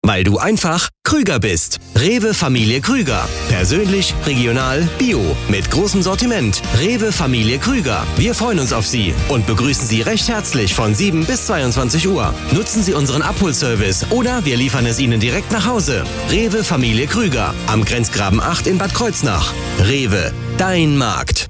Weil du einfach Krüger bist. Rewe Familie Krüger. Persönlich, regional, bio. Mit großem Sortiment. Rewe Familie Krüger. Wir freuen uns auf Sie und begrüßen Sie recht herzlich von 7 bis 22 Uhr. Nutzen Sie unseren Abholservice oder wir liefern es Ihnen direkt nach Hause. Rewe Familie Krüger. Am Grenzgraben 8 in Bad Kreuznach. Rewe, dein Markt.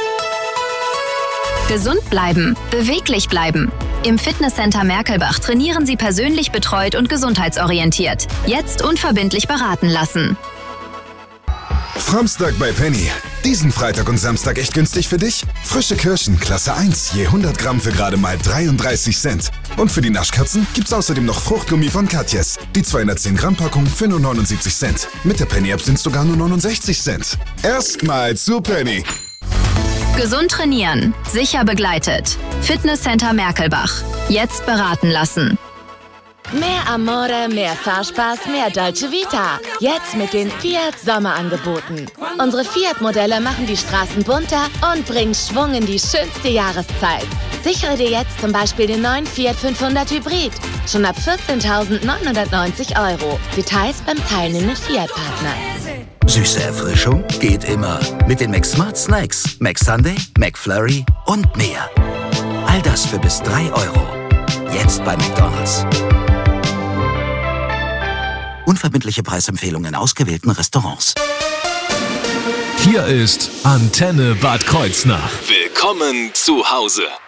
Gesund bleiben, beweglich bleiben. Im Fitnesscenter Merkelbach trainieren Sie persönlich betreut und gesundheitsorientiert. Jetzt unverbindlich beraten lassen. Framstag bei Penny. Diesen Freitag und Samstag echt günstig für dich? Frische Kirschen, Klasse 1, je 100 Gramm für gerade mal 33 Cent. Und für die Naschkatzen gibt's außerdem noch Fruchtgummi von Katjes. Die 210 Gramm Packung für nur 79 Cent. Mit der Penny-App sind's sogar nur 69 Cent. Erstmal zu Penny. Gesund trainieren, sicher begleitet. Fitnesscenter Merkelbach. Jetzt beraten lassen. Mehr Amore, mehr Fahrspaß, mehr Dolce Vita. Jetzt mit den Fiat Sommerangeboten. Unsere Fiat-Modelle machen die Straßen bunter und bringen Schwung in die schönste Jahreszeit. Sichere dir jetzt zum Beispiel den neuen Fiat 500 Hybrid. Schon ab 14.990 €. Details beim teilnehmenden Fiat-Partner. Süße Erfrischung geht immer. Mit den McSmart Snacks, McSunday, McFlurry und mehr. All das für bis 3 €. Jetzt bei McDonald's. Unverbindliche Preisempfehlungen in ausgewählten Restaurants. Hier ist Antenne Bad Kreuznach. Willkommen zu Hause.